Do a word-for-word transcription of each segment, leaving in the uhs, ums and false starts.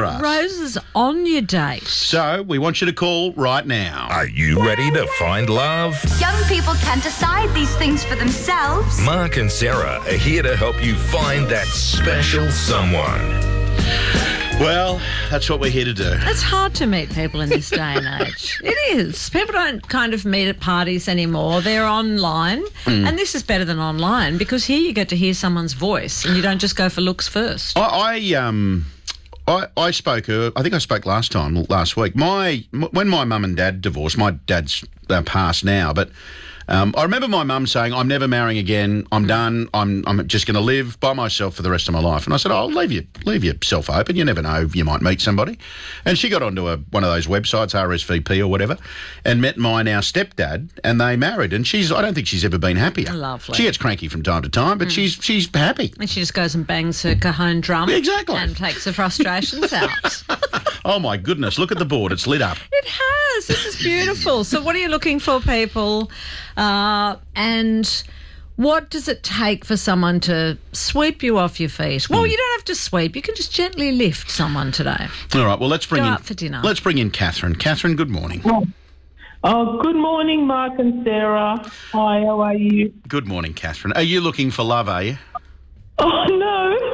us. Roses on your date. So we want you to call right now. Are you ready to find love? Young people can't decide these things for themselves. Mark and Sarah are here to help you find that special someone. Well, that's what we're here to do. It's hard to meet people in this day and age. It is. People don't kind of meet at parties anymore. They're online. Mm. And this is better than online because here you get to hear someone's voice and you don't just go for looks first. I, I um, I, I spoke. Uh, I think I spoke last time, last week. My m- when my mum and dad divorced. My dad's uh, passed now, but. Um, I remember my mum saying, I'm never marrying again, I'm done, I'm I'm just going to live by myself for the rest of my life. And I said, oh, leave, you, leave yourself open, you never know, you might meet somebody. And she got onto a, one of those websites, R S V P or whatever, and met my now stepdad, and they married. And she's, I don't think she's ever been happier. Lovely. She gets cranky from time to time, but mm. she's she's happy. And she just goes and bangs her cajon drum. Exactly. And takes her frustrations out. Oh, my goodness, look at the board, it's lit up. It has. This is beautiful. So what are you looking for, people? Uh, and what does it take for someone to sweep you off your feet? Well, mm. you don't have to sweep. You can just gently lift someone today. All right, well, let's bring Go in... out for dinner. Let's bring in Catherine. Catherine, good morning. Oh, good morning, Mark and Sarah. Hi, how are you? Good morning, Catherine. Are you looking for love, are you? Oh, no.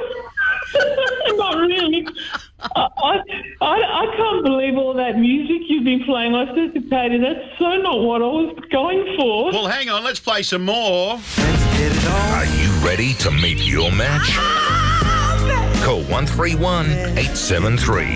Not really. I, I, I, I can't believe all that music you've been playing. I anticipated. That's so not what I was going for. Well, hang on. Let's play some more. Are you ready to meet your match? Call one three one, eight seven three.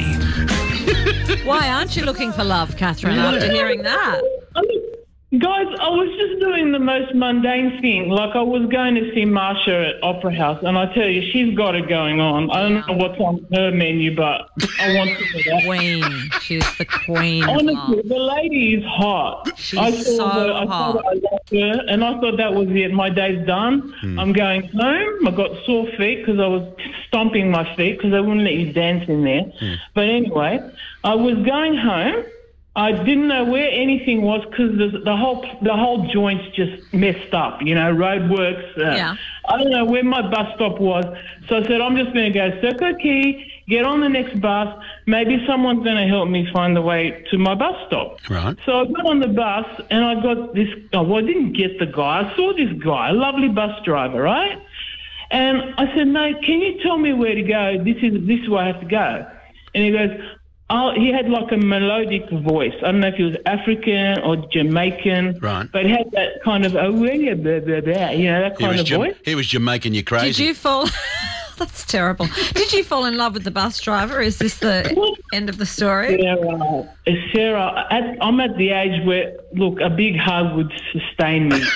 Why aren't you looking for love, Catherine, Yeah. after hearing that? I mean, guys, I was just doing the most mundane thing. Like, I was going to see Marsha at Opera House, and I tell you, she's got it going on. I don't know what's on her menu, but I want to do that. Queen. She's the queen of Honestly, love. the lady is hot. She's I saw so her, I hot. saw her, I loved her, and I thought that was it. My day's done. Hmm. I'm going home. I got sore feet because I was stomping my feet because they wouldn't let you dance in there. Hmm. But anyway, I was going home. I didn't know where anything was because the, the whole the whole joint's just messed up, you know, roadworks. Uh, Yeah. I don't know where my bus stop was. So I said, I'm just going to go Circle Quay, get on the next bus. Maybe someone's going to help me find the way to my bus stop. Right. So I got on the bus and I got this, oh, well, I didn't get the guy. I saw this guy, a lovely bus driver, right? And I said, mate, can you tell me where to go? This is this is where I have to go. And he goes, oh, he had like a melodic voice. I don't know if he was African or Jamaican. Right. But he had that kind of, oh, where you, blah, blah, blah, you know, that He kind was, of Jam- voice. he was Jamaican, you crazy. Did you fall... That's terrible. Did you fall in love with the bus driver? Is this the end of the story? Sarah, uh, Sarah at, I'm at the age where, look, a big hug would sustain me.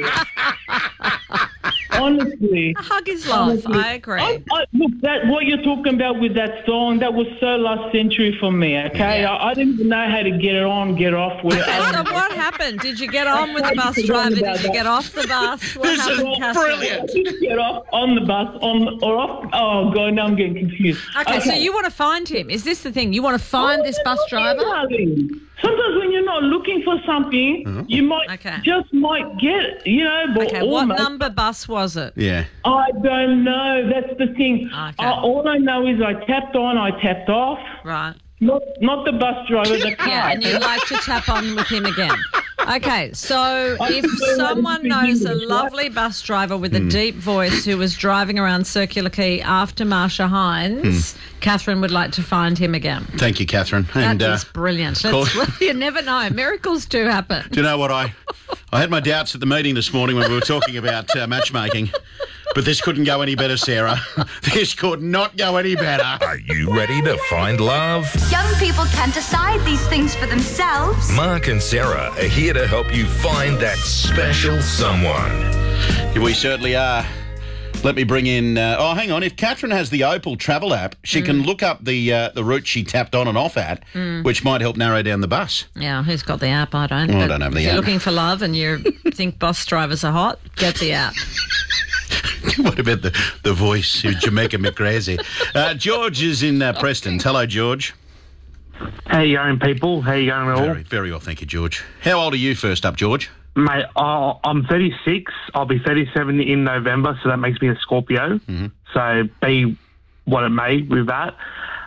Honestly. A hug is love. Honestly. I agree. I, I, look, that what you're talking about with that song, that was so last century for me, okay? Yeah. I, I didn't even know how to get it on, get off. Where Okay, so what happened? Did you get on with the bus driver? Did you get off the bus? What This is happened, Catherine? brilliant. I didn't get off on the bus on or off. Oh, God, now I'm getting confused. Okay, so you want to find him. Is this the thing? You want to find this bus driver? Sometimes when you're not looking for something, you might Okay. just might get it, you know. But Okay, what almost. number bus was it? Yeah. I don't know. That's the thing. Okay. Uh, all I know is I tapped on, I tapped off. Right. Not not the bus driver, the car. Yeah, and you'd like to tap on with him again. Okay, so I if can do someone anything knows a English, right? lovely bus driver with a deep voice who was driving around Circular Quay after Marsha Hines, Catherine would like to find him again. Thank you, Catherine. That And uh, is brilliant. cool. That's, you never know. Miracles do happen. do you know what? I I had my doubts at the meeting this morning when we were talking about uh, matchmaking, but this couldn't go any better, Sarah. This could not go any better. Are you ready to find love? Young people can't decide these things for themselves. Mark and Sarah are here to help you find that special someone. We certainly are. Let me bring in... Uh, oh, hang on. If Catherine has the Opal travel app, she can look up the uh, the route she tapped on and off at, which might help narrow down the bus. Yeah, who's got the app? I don't. Well, I But don't have the if you're app. looking for love and you think bus drivers are hot, get the app. What about the, the voice, Jamaica McCrazy? Uh, George is in uh, Preston. Hello, George. How you going, people? How you going, all? Very, very well, thank you, George. How old are you, first up, George? Mate, oh, I'm thirty-six. I'll be thirty-seven in November, so that makes me a Scorpio. Mm-hmm. So be what it may with that.